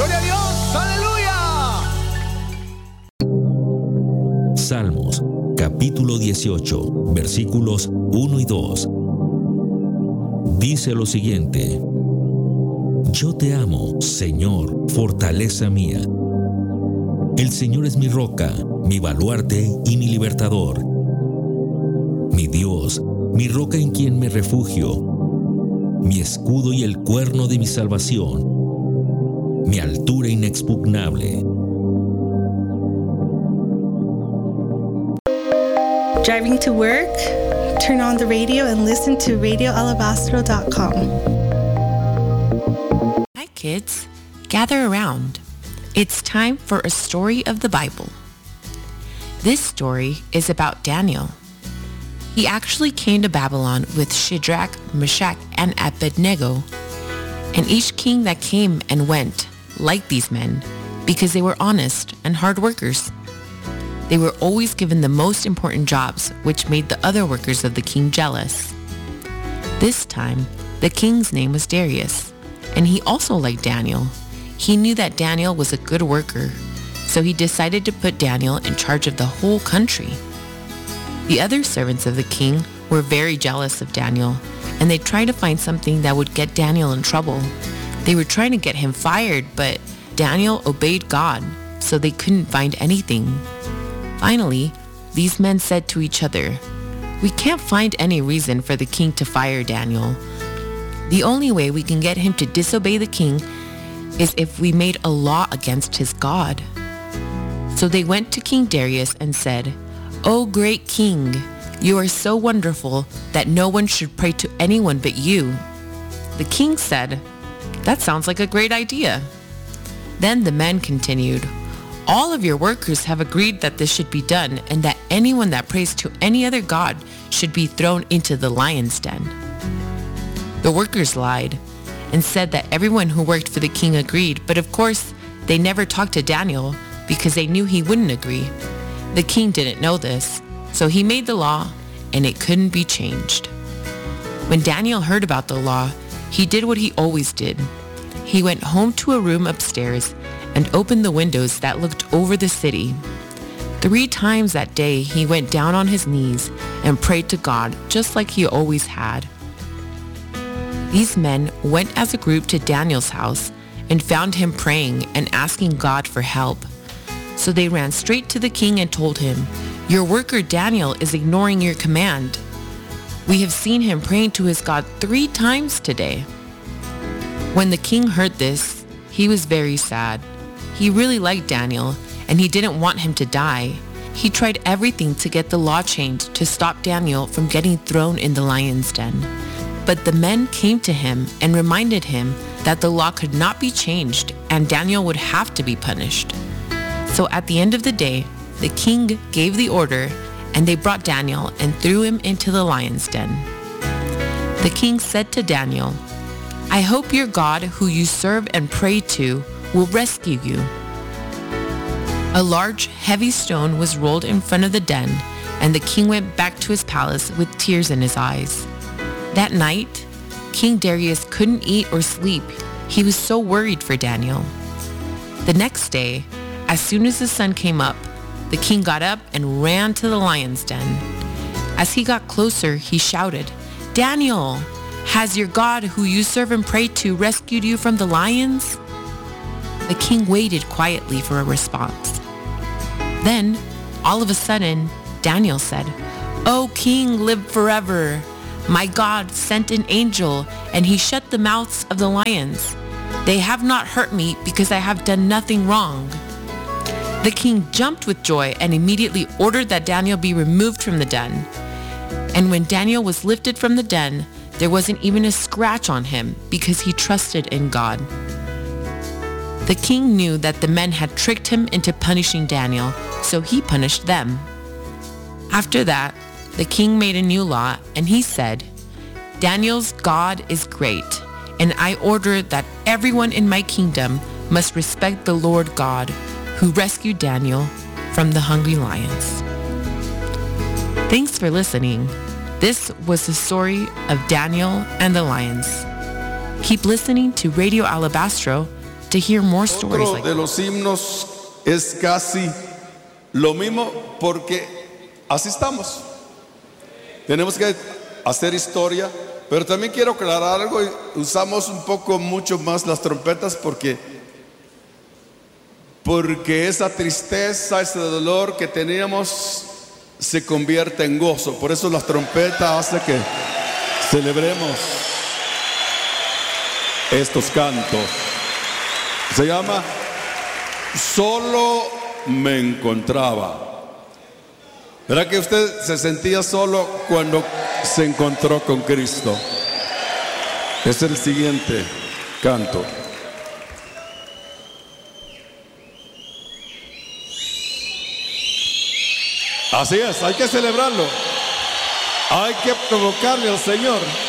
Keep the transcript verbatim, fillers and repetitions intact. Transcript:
¡Gloria a Dios! ¡Aleluya! Salmos, capítulo dieciocho, versículos uno y dos. Dice lo siguiente: Yo te amo, Señor, fortaleza mía. El Señor es mi roca, mi baluarte y mi libertador. Mi Dios, mi roca en quien me refugio, mi escudo y el cuerno de mi salvación, mi altura inexpugnable. Driving to work? Turn on the radio and listen to radio alabastro dot com. Hi kids, gather around. It's time for a story of the Bible. This story is about Daniel. He actually came to Babylon with Shadrach, Meshach, and Abednego. And each king that came and went liked these men because they were honest and hard workers. They were always given the most important jobs, which made the other workers of the king jealous. This time, the king's name was Darius, and he also liked Daniel. He knew that Daniel was a good worker, so he decided to put Daniel in charge of the whole country. The other servants of the king were very jealous of Daniel, and they tried to find something that would get Daniel in trouble. They were trying to get him fired, but Daniel obeyed God, so they couldn't find anything. Finally, these men said to each other, "We can't find any reason for the king to fire Daniel. The only way we can get him to disobey the king is if we made a law against his God." So they went to King Darius and said, "O great king, you are so wonderful that no one should pray to anyone but you." The king said, "That sounds like a great idea." Then the men continued, "All of your workers have agreed that this should be done and that anyone that prays to any other god should be thrown into the lion's den." The workers lied and said that everyone who worked for the king agreed, but of course they never talked to Daniel because they knew he wouldn't agree. The king didn't know this, so he made the law and it couldn't be changed. When Daniel heard about the law, he did what he always did. He went home to a room upstairs and opened the windows that looked over the city. Three times that day he went down on his knees and prayed to God just like he always had. These men went as a group to Daniel's house and found him praying and asking God for help. So they ran straight to the king and told him, "Your worker Daniel is ignoring your command. We have seen him praying to his God three times today." When the king heard this, he was very sad. He really liked Daniel, and he didn't want him to die. He tried everything to get the law changed to stop Daniel from getting thrown in the lion's den. But the men came to him and reminded him that the law could not be changed and Daniel would have to be punished. So at the end of the day, the king gave the order and they brought Daniel and threw him into the lion's den. The king said to Daniel, "I hope your God who you serve and pray to will rescue you." A large, heavy stone was rolled in front of the den, and the king went back to his palace with tears in his eyes. That night, King Darius couldn't eat or sleep. He was so worried for Daniel. The next day, as soon as the sun came up, the king got up and ran to the lion's den. As he got closer, he shouted, "Daniel, has your God who you serve and pray to rescued you from the lions?" The king waited quietly for a response. Then, all of a sudden, Daniel said, "O king, live forever. My God sent an angel, and he shut the mouths of the lions. They have not hurt me because I have done nothing wrong." The king jumped with joy and immediately ordered that Daniel be removed from the den. And when Daniel was lifted from the den, there wasn't even a scratch on him because he trusted in God. The king knew that the men had tricked him into punishing Daniel, so he punished them. After that, the king made a new law, and he said, "Daniel's God is great, and I order that everyone in my kingdom must respect the Lord God, who rescued Daniel from the hungry lions." Thanks for listening. This was the story of Daniel and the lions. Keep listening to Radio Alabastro to hear more stories Otro like de los himnos es casi lo mismo porque así estamos. Tenemos que hacer historia, pero también quiero aclarar algo. Usamos un poco mucho más las trompetas porque porque esa tristeza, ese dolor que teníamos se convierte en gozo. Por eso las trompetas hacen que celebremos estos cantos. Se llama Solo me encontraba. ¿Verdad que usted se sentía solo cuando se encontró con Cristo? Es el siguiente canto. Así es, hay que celebrarlo. Hay que provocarle al Señor.